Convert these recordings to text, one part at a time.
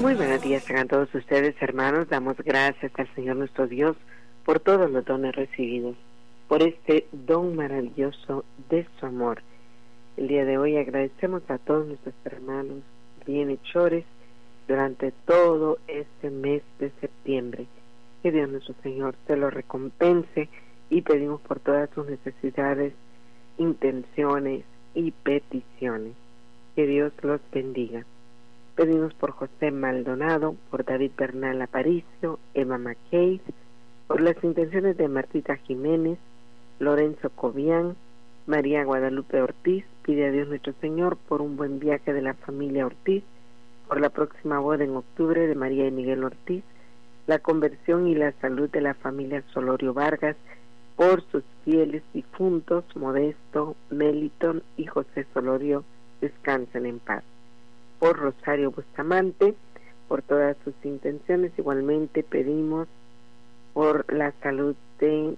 Muy buenos días a todos ustedes, hermanos. Damos gracias al Señor nuestro Dios por todos los dones recibidos, por este don maravilloso de su amor. El día de hoy agradecemos a todos nuestros hermanos bienhechores durante todo este mes de septiembre. Que Dios nuestro Señor se lo recompense y pedimos por todas sus necesidades, intenciones y peticiones. Que Dios los bendiga. Pedimos por José Maldonado, por David Bernal Aparicio, Emma McKay, por las intenciones de Martita Jiménez, Lorenzo Cobian, María Guadalupe Ortiz. Pide a Dios nuestro Señor por un buen viaje de la familia Ortiz, por la próxima boda en octubre de María y Miguel Ortiz, la conversión y la salud de la familia Solorio Vargas, por sus fieles difuntos Modesto, Meliton y José Solorio, descansen en paz. Por Rosario Bustamante, por todas sus intenciones. Igualmente pedimos por la salud de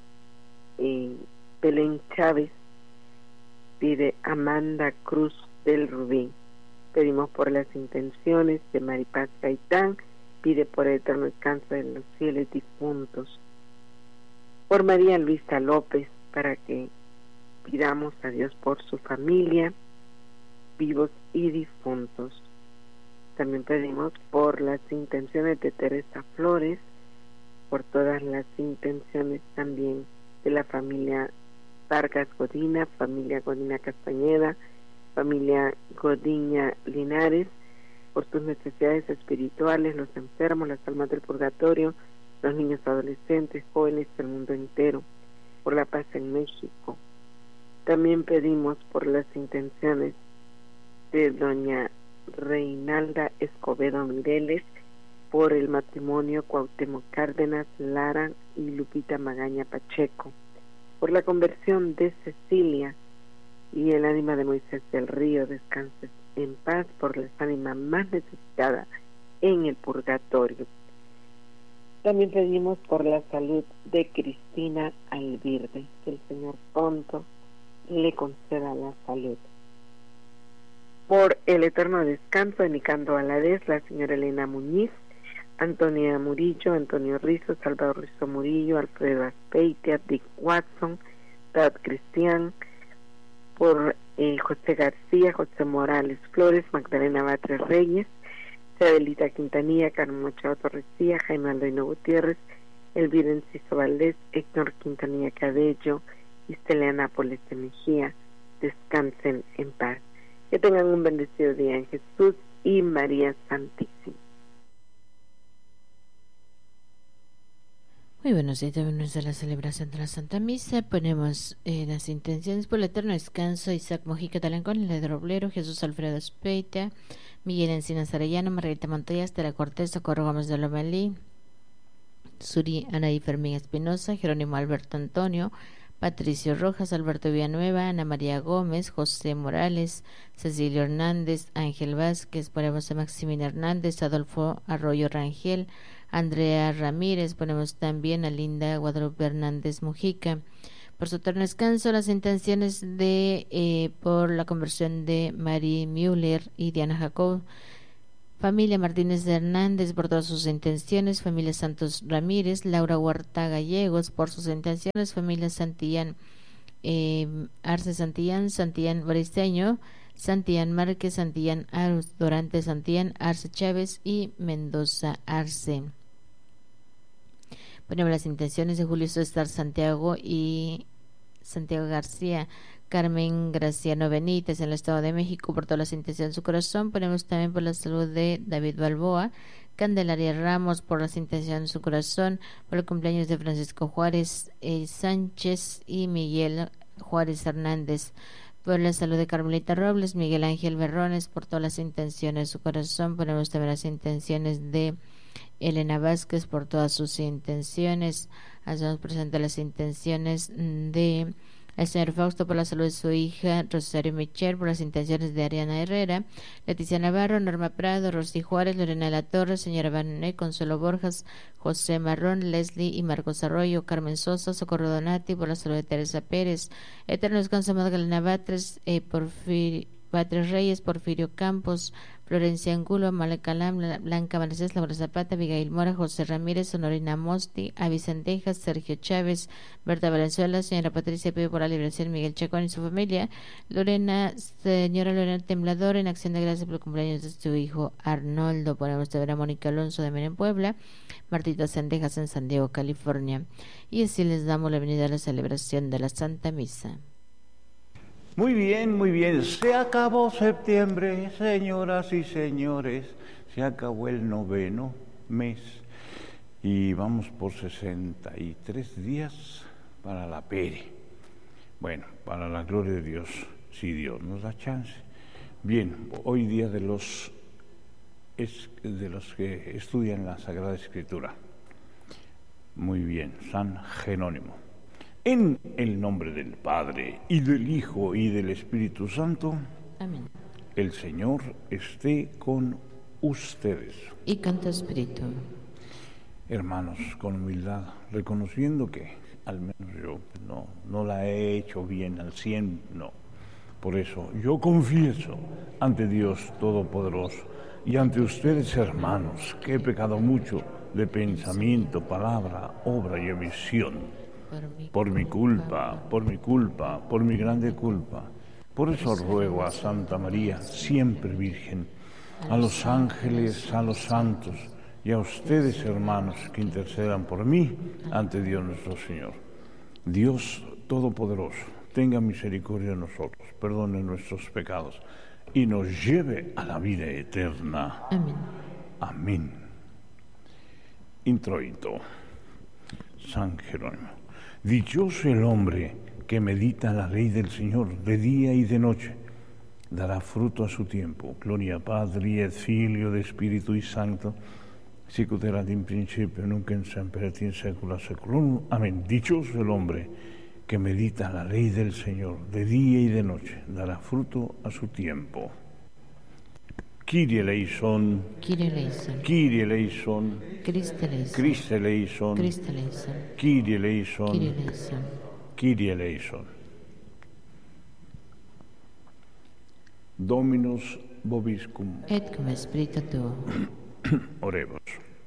Belén Chávez, pide Amanda Cruz del Rubín. Pedimos por las intenciones de Maripaz Gaitán, pide por el eterno descanso de los fieles difuntos. Por María Luisa López, para que pidamos a Dios por su familia, vivos y difuntos. También pedimos por las intenciones de Teresa Flores, por todas las intenciones también de la familia Vargas Godina, familia Godina Castañeda, familia Godiña Linares, por sus necesidades espirituales, los enfermos, las almas del purgatorio, los niños adolescentes, jóvenes del mundo entero, por la paz en México. También pedimos por las intenciones de doña Reinalda Escobedo Mireles, por el matrimonio Cuauhtémoc Cárdenas Lara y Lupita Magaña Pacheco, por la conversión de Cecilia y el ánima de Moisés del Río, descanse en paz, por las ánimas más necesitadas en el purgatorio. También pedimos por la salud de Cristina Alvirde, que el Señor pronto le conceda la salud. Por el eterno descanso de Nicandro Aladez, la señora Elena Muñiz, Antonia Murillo, Antonio Rizzo, Salvador Rizzo Murillo, Alfredo Aspeitia, Dick Watson, Tad Cristian, por José García, José Morales Flores, Magdalena Batres Reyes, Isabelita Quintanilla, Carmen Machado Torrecía, Jaime Aldoino Gutiérrez, Elvira Enciso Valdés, Héctor Quintanilla Cabello, Istelia Nápoles de Mejía, descansen en paz. Que tengan un bendecido día en Jesús y María Santísima. Muy buenos días, bienvenidos a la celebración de la Santa Misa. Ponemos las intenciones por el eterno descanso: Isaac Mojica Talancón, Ledro Oblero, Jesús Alfredo Espeita, Miguel Encinas Arellano, Margarita Montoya, Estela Cortés, Socorro Gómez de Lomelí, Suri Anaí Fermín Espinosa, Jerónimo Alberto Antonio, Patricio Rojas, Alberto Villanueva, Ana María Gómez, José Morales, Cecilio Hernández, Ángel Vázquez, ponemos a Maximina Hernández, Adolfo Arroyo Rangel, Andrea Ramírez, ponemos también a Linda Guadalupe Hernández Mujica. Por su eterno descanso, las intenciones de por la conversión de Mary Müller y Diana Jacob, familia Martínez de Hernández por todas sus intenciones, familia Santos Ramírez, Laura Huerta Gallegos por sus intenciones, familia Santillán Arce Santillán, Santillán Briceño, Santillán Márquez, Santillán Arus, Dorante Santillán, Arce Chávez y Mendoza Arce. Ponemos las intenciones de Julio César Santiago y Santiago García, Carmen Graciano Benítez en el Estado de México por todas las intenciones de su corazón. Ponemos también por la salud de David Balboa, Candelaria Ramos por las intenciones de su corazón, por el cumpleaños de Francisco Juárez Sánchez y Miguel Juárez Hernández, por la salud de Carmelita Robles, Miguel Ángel Berrones por todas las intenciones de su corazón. Ponemos también las intenciones de Elena Vázquez por todas sus intenciones. Hacemos presente las intenciones de el señor Fausto por la salud de su hija Rosario Michel, por las intenciones de Ariana Herrera, Leticia Navarro, Norma Prado, Rosy Juárez, Lorena de la Torre, señora Bané, Consuelo Borjas, José Marrón, Leslie y Marcos Arroyo, Carmen Sosa, Socorro Donati, por la salud de Teresa Pérez, eterno descanso Magdalena Batres, Batres Reyes, Porfirio Campos, Florencia Angulo, Amale Calam, Blanca Valencias, Laura Zapata, Abigail Mora, José Ramírez, Honorina Mosti, Avi Sendejas, Sergio Chávez, Berta Valenzuela, señora Patricia Pío por la Liberación, Miguel Chacón y su familia, señora Lorena Temblador, en acción de gracias por el cumpleaños de su hijo Arnoldo. Ponemos de ver a Mónica Alonso de Mera en Puebla, Martita Sendejas en San Diego, California. Y así les damos la bienvenida a la celebración de la Santa Misa. Muy bien, muy bien. Se acabó septiembre, señoras y señores. Se acabó el 9º mes. Y vamos por 63 días para la Pere. Bueno, para la gloria de Dios, si Dios nos da chance. Bien, hoy día de los que estudian la Sagrada Escritura. Muy bien, San Jerónimo. En el nombre del Padre, y del Hijo, y del Espíritu Santo. Amén. El Señor esté con ustedes. Y con tu espíritu. Hermanos, con humildad, reconociendo que al menos yo no la he hecho bien al 100, no. Por eso yo confieso ante Dios Todopoderoso y ante ustedes, hermanos, que he pecado mucho de pensamiento, palabra, obra y omisión. Por mi culpa, por mi grande culpa. Por eso ruego a Santa María, siempre Virgen, a los ángeles, a los santos y a ustedes, hermanos, que intercedan por mí ante Dios nuestro Señor. Dios Todopoderoso, tenga misericordia de nosotros, perdone nuestros pecados y nos lleve a la vida eterna. Amén. Amén. Introito. San Jerónimo. Dichoso el hombre que medita la ley del Señor de día y de noche, dará fruto a su tiempo. Gloria Patri et Filio de Espíritu y Santo, sicut erat in principio, nunc in semper et in saecula saeculorum. Amén. Dichoso el hombre que medita la ley del Señor de día y de noche, dará fruto a su tiempo. Kyrie eleison, Kyrie eleison, Kyrie eleison, Christe eleison, Christe eleison, Christe eleison, Kyrie eleison, Kyrie eleison. Kyrie eleison. Dominus vobiscum. Et cum spiritu tuo. Oremos.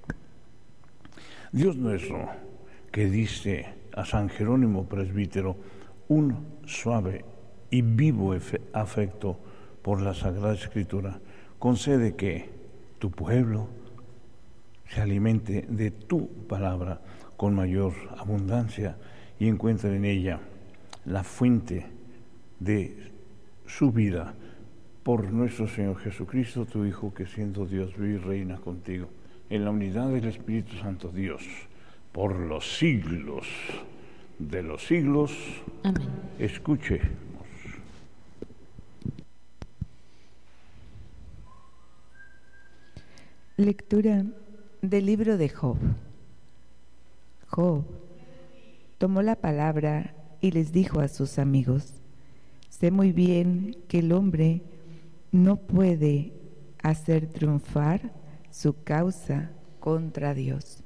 Dios nuestro, que diste a San Jerónimo presbítero un suave y vivo afecto por la Sagrada Escritura, concede que tu pueblo se alimente de tu palabra con mayor abundancia y encuentre en ella la fuente de su vida por nuestro Señor Jesucristo, tu Hijo, que siendo Dios vive y reina contigo en la unidad del Espíritu Santo, Dios, por los siglos de los siglos. Amén. Escuche. Lectura del libro de Job. Job tomó la palabra y les dijo a sus amigos: sé muy bien que el hombre no puede hacer triunfar su causa contra Dios.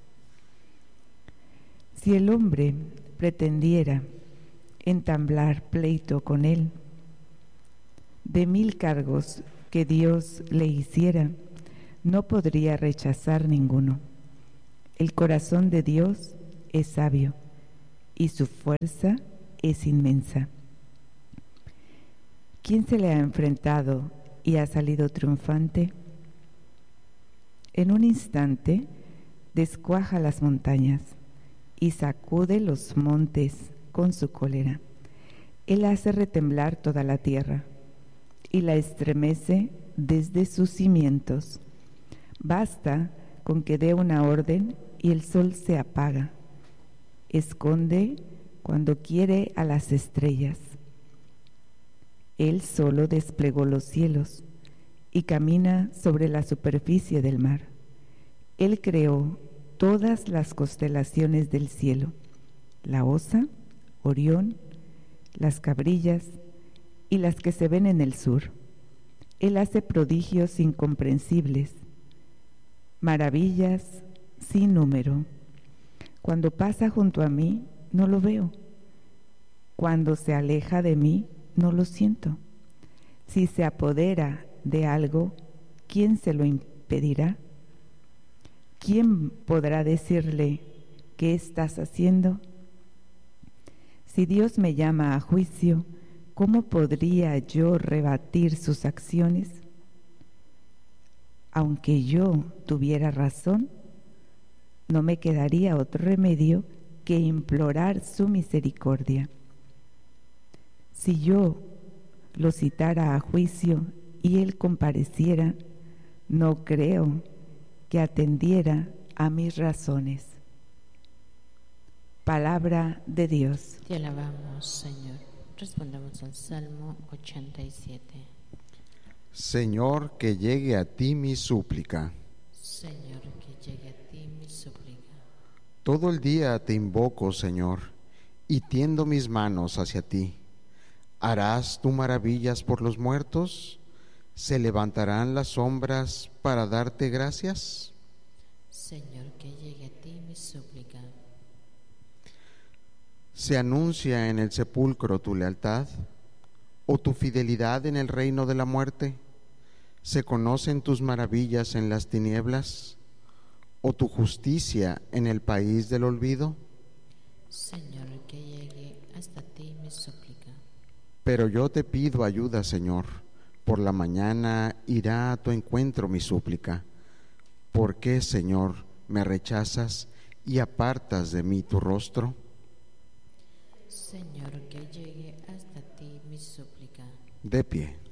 Si el hombre pretendiera entablar pleito con él, de 1000 cargos que Dios le hiciera, no podría rechazar ninguno. El corazón de Dios es sabio y su fuerza es inmensa. ¿Quién se le ha enfrentado y ha salido triunfante? En un instante descuaja las montañas y sacude los montes con su cólera. Él hace retemblar toda la tierra y la estremece desde sus cimientos. Basta con que dé una orden y el sol se apaga. Esconde cuando quiere a las estrellas. Él solo desplegó los cielos y camina sobre la superficie del mar. Él creó todas las constelaciones del cielo, la Osa, Orión, las cabrillas y las que se ven en el sur. Él hace prodigios incomprensibles, maravillas sin número. Cuando pasa junto a mí, no lo veo. Cuando se aleja de mí, no lo siento. Si se apodera de algo, ¿quién se lo impedirá? ¿Quién podrá decirle qué estás haciendo? Si Dios me llama a juicio, ¿cómo podría yo rebatir sus acciones? Aunque yo tuviera razón, no me quedaría otro remedio que implorar su misericordia. Si yo lo citara a juicio y él compareciera, no creo que atendiera a mis razones. Palabra de Dios. Te alabamos, Señor. Respondemos al Salmo 87. Señor, que llegue a ti mi súplica. Señor, que llegue a ti mi súplica. Todo el día te invoco, Señor, y tiendo mis manos hacia ti. ¿Harás tú maravillas por los muertos? ¿Se levantarán las sombras para darte gracias? Señor, que llegue a ti mi súplica. ¿Se anuncia en el sepulcro tu lealtad o tu fidelidad en el reino de la muerte? ¿Se conocen tus maravillas en las tinieblas o tu justicia en el país del olvido? Señor, que llegue hasta ti mi súplica. Pero yo te pido ayuda, Señor. Por la mañana irá a tu encuentro mi súplica. ¿Por qué, Señor, me rechazas y apartas de mí tu rostro? Señor, que llegue hasta ti mi súplica. De pie.